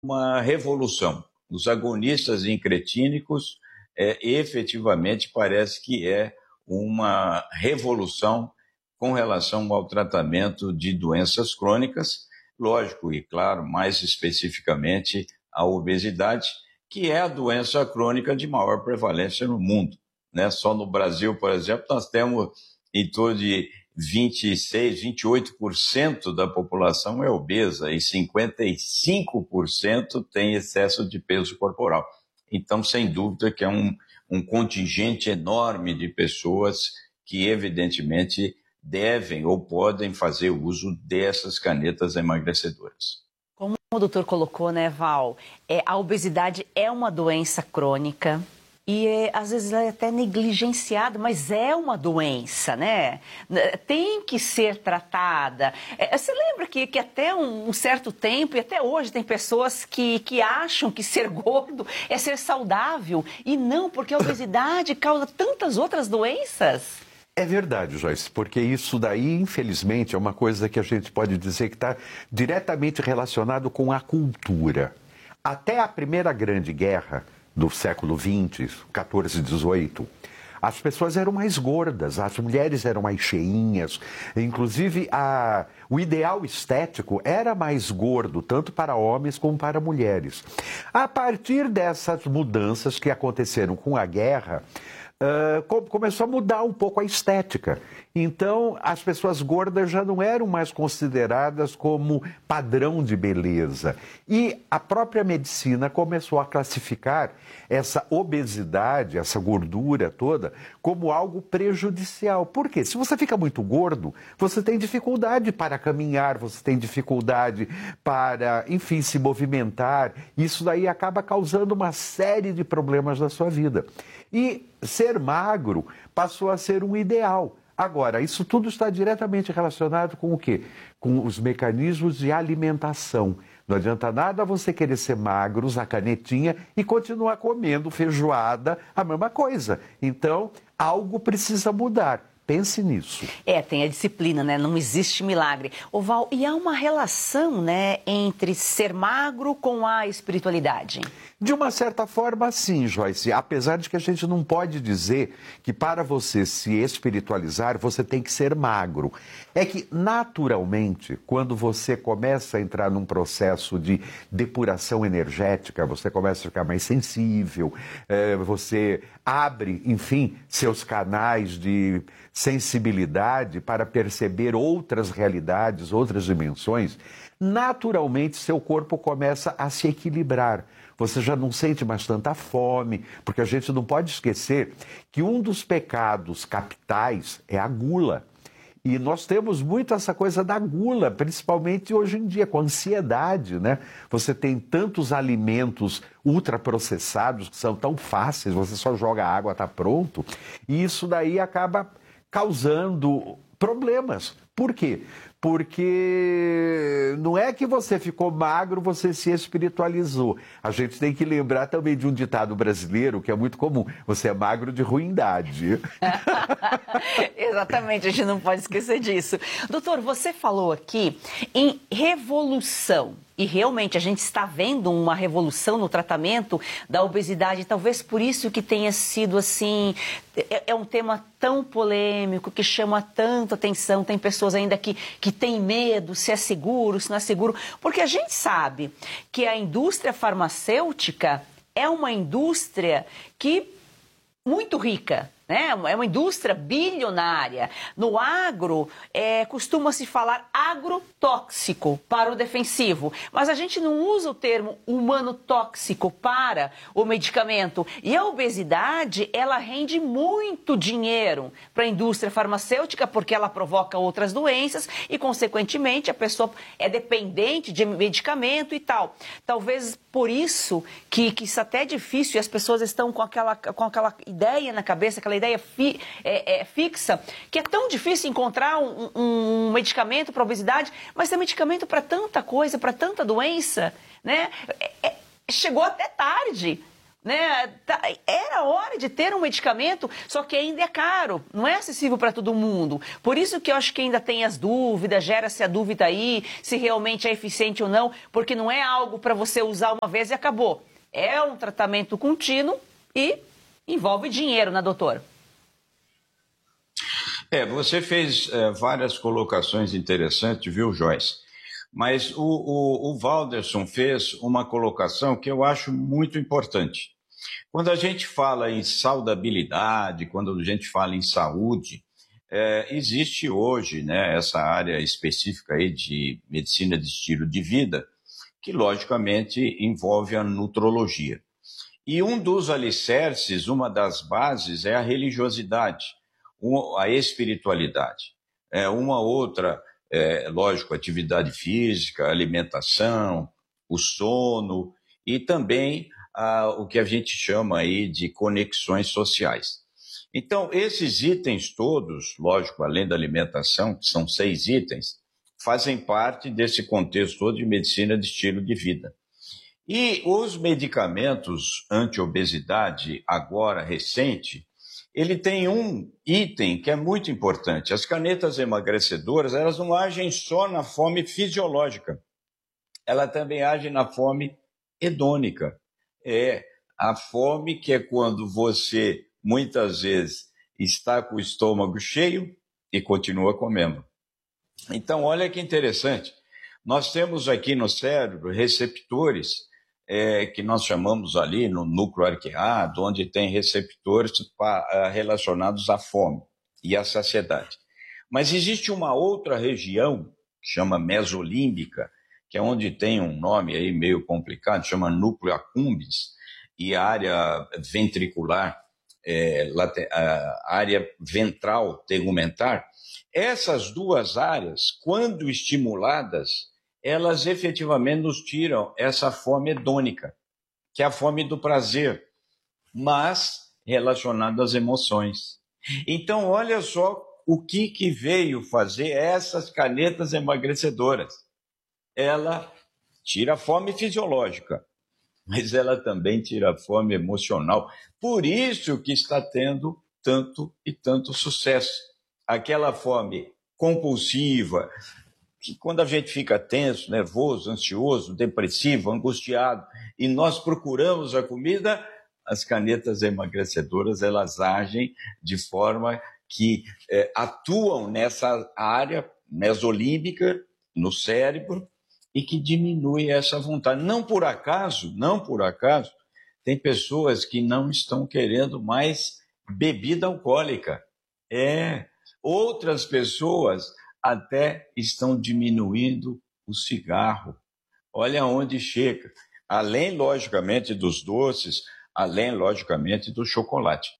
uma revolução. Os agonistas incretínicos, efetivamente, parece que é uma revolução com relação ao tratamento de doenças crônicas, lógico e claro, mais especificamente a obesidade, que é a doença crônica de maior prevalência no mundo, né? Só no Brasil, por exemplo, nós temos em torno de 26, 28% da população é obesa e 55% tem excesso de peso corporal. Então, sem dúvida que é um contingente enorme de pessoas que, evidentemente, devem ou podem fazer uso dessas canetas emagrecedoras. Como o doutor colocou, né, Val, a obesidade é uma doença crônica. E às vezes ela é até negligenciada, mas é uma doença, né? Tem que ser tratada. Você lembra que até um certo tempo, e até hoje, tem pessoas que acham que ser gordo é ser saudável. E não, porque a obesidade causa tantas outras doenças. É verdade, Joyce, porque isso daí, infelizmente, é uma coisa que a gente pode dizer que está diretamente relacionado com a cultura. Até a Primeira Grande Guerra do século XX, 14, 18, as pessoas eram mais gordas, as mulheres eram mais cheinhas, inclusive o ideal estético era mais gordo, tanto para homens como para mulheres. A partir dessas mudanças que aconteceram com a guerra, começou a mudar um pouco a estética. Então, as pessoas gordas já não eram mais consideradas como padrão de beleza. E a própria medicina começou a classificar essa obesidade, essa gordura toda, como algo prejudicial. Por quê? Se você fica muito gordo, você tem dificuldade para caminhar, você tem dificuldade para, enfim, se movimentar. Isso daí acaba causando uma série de problemas na sua vida. E ser magro passou a ser um ideal. Agora, isso tudo está diretamente relacionado com o quê? Com os mecanismos de alimentação. Não adianta nada você querer ser magro, usar canetinha e continuar comendo feijoada, a mesma coisa. Então, algo precisa mudar. Pense nisso. Tem a disciplina, né? Não existe milagre. Ô Val, e há uma relação, né, entre ser magro com a espiritualidade? De uma certa forma, sim, Joyce. Apesar de que a gente não pode dizer que para você se espiritualizar, você tem que ser magro. É que, naturalmente, quando você começa a entrar num processo de depuração energética, você começa a ficar mais sensível, você abre, enfim, seus canais de sensibilidade para perceber outras realidades, outras dimensões, naturalmente seu corpo começa a se equilibrar. Você já não sente mais tanta fome, porque a gente não pode esquecer que um dos pecados capitais é a gula. E nós temos muito essa coisa da gula, principalmente hoje em dia, com a ansiedade, né? Você tem tantos alimentos ultraprocessados que são tão fáceis, você só joga água, está pronto. E isso daí acaba causando problemas. Por quê? Porque não é que você ficou magro, você se espiritualizou. A gente tem que lembrar também de um ditado brasileiro que é muito comum. Você é magro de ruindade. Exatamente, a gente não pode esquecer disso. Doutor, você falou aqui em revolução. E realmente a gente está vendo uma revolução no tratamento da obesidade. Talvez por isso que tenha sido assim... É um tema tão polêmico, que chama tanta atenção. Tem pessoas ainda que têm medo, se é seguro, se não é seguro. Porque a gente sabe que a indústria farmacêutica é uma indústria muito rica. É uma indústria bilionária. No agro, costuma-se falar agrotóxico para o defensivo, mas a gente não usa o termo humano-tóxico para o medicamento. E a obesidade, ela rende muito dinheiro para a indústria farmacêutica, porque ela provoca outras doenças e, consequentemente, a pessoa é dependente de medicamento e tal. Talvez por isso que isso até é difícil e as pessoas estão com aquela ideia na cabeça, aquela ideia fixa, que é tão difícil encontrar um medicamento para obesidade, mas tem medicamento para tanta coisa, para tanta doença, né? Chegou até tarde. né? Era hora de ter um medicamento, só que ainda é caro, não é acessível para todo mundo. Por isso que eu acho que ainda tem as dúvidas, gera-se a dúvida aí, se realmente é eficiente ou não, porque não é algo para você usar uma vez e acabou. É um tratamento contínuo e envolve dinheiro, né, doutor? Você fez várias colocações interessantes, viu, Joyce? Mas o Walderson fez uma colocação que eu acho muito importante. Quando a gente fala em saudabilidade, quando a gente fala em saúde, existe hoje, né, essa área específica aí de medicina de estilo de vida, que logicamente envolve a nutrologia. E um dos alicerces, uma das bases é a religiosidade, a espiritualidade. Uma outra, lógico, atividade física, alimentação, o sono e também o que a gente chama aí de conexões sociais. Então, esses itens todos, lógico, além da alimentação, que são 6 itens, fazem parte desse contexto todo de medicina de estilo de vida. E os medicamentos anti-obesidade, agora recente, ele tem um item que é muito importante. As canetas emagrecedoras, elas não agem só na fome fisiológica, ela também age na fome hedônica. É a fome que é quando você, muitas vezes, está com o estômago cheio e continua comendo. Então, olha que interessante. Nós temos aqui no cérebro receptores que nós chamamos ali no núcleo arqueado, onde tem receptores relacionados à fome e à saciedade. Mas existe uma outra região, que chama mesolímbica, que é onde tem um nome aí meio complicado, chama núcleo accumbens, e a área ventricular, a área ventral tegumentar. Essas duas áreas, quando estimuladas, elas efetivamente nos tiram essa fome hedônica, que é a fome do prazer, mas relacionada às emoções. Então, olha só o que veio fazer essas canetas emagrecedoras. Ela tira a fome fisiológica, mas ela também tira a fome emocional. Por isso que está tendo tanto e tanto sucesso. Aquela fome compulsiva, que quando a gente fica tenso, nervoso, ansioso, depressivo, angustiado, e nós procuramos a comida, as canetas emagrecedoras, elas agem de forma que atuam nessa área mesolímbica, no cérebro, e que diminui essa vontade. Não por acaso, tem pessoas que não estão querendo mais bebida alcoólica. Outras pessoas até estão diminuindo o cigarro. Olha onde chega. Além, logicamente, dos doces, além, logicamente, do chocolate.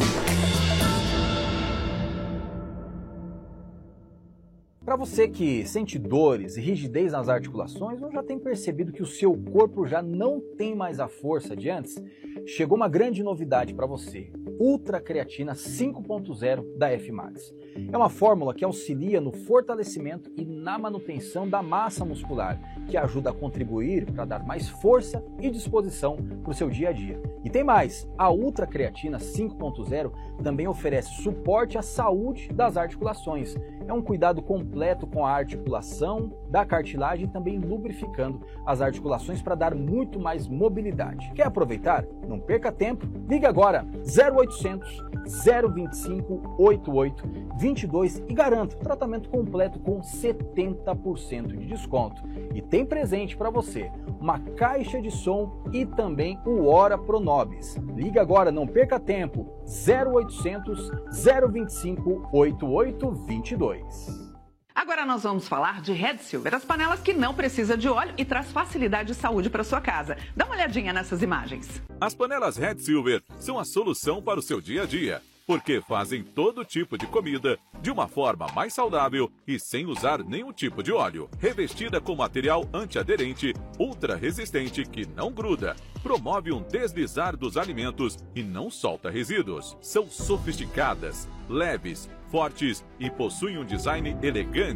Para você que sente dores e rigidez nas articulações ou já tem percebido que o seu corpo já não tem mais a força de antes, chegou uma grande novidade para você. Ultra Creatina 5.0 da F-Max. É uma fórmula que auxilia no fortalecimento e na manutenção da massa muscular, que ajuda a contribuir para dar mais força e disposição para o seu dia a dia. E tem mais, a Ultra Creatina 5.0 também oferece suporte à saúde das articulações. É um cuidado completo com a articulação da cartilagem e também lubrificando as articulações para dar muito mais mobilidade. Quer aproveitar? Não perca tempo, ligue agora 0800 025 8822 e garanta o tratamento completo com 70% de desconto. E tem presente para você, uma caixa de som e também o Ora Pronobis. Liga agora, não perca tempo, 0800 025 8822. Agora nós vamos falar de Red Silver, as panelas que não precisam de óleo e traz facilidade e saúde para sua casa. Dá uma olhadinha nessas imagens. As panelas Red Silver são a solução para o seu dia a dia, porque fazem todo tipo de comida de uma forma mais saudável e sem usar nenhum tipo de óleo. Revestida com material antiaderente, ultra resistente que não gruda, promove um deslizar dos alimentos e não solta resíduos. São sofisticadas, leves, fortes e possuem um design elegante.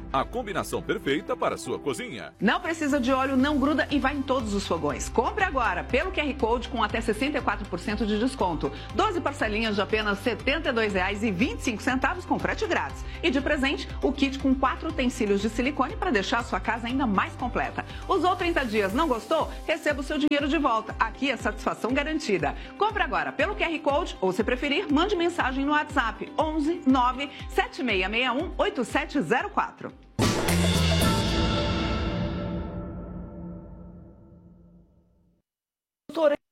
a combinação perfeita para a sua cozinha. Não precisa de óleo, não gruda e vai em todos os fogões. Compre agora pelo QR Code com até 64% de desconto. 12 parcelinhas de apenas R$ 72,25 com frete grátis. E de presente, o kit com 4 utensílios de silicone para deixar a sua casa ainda mais completa. Usou 30 dias, não gostou? Receba o seu dinheiro de volta. Aqui é satisfação garantida. Compre agora pelo QR Code ou, se preferir, mande mensagem no WhatsApp 11 9 7661 8704. Doutora,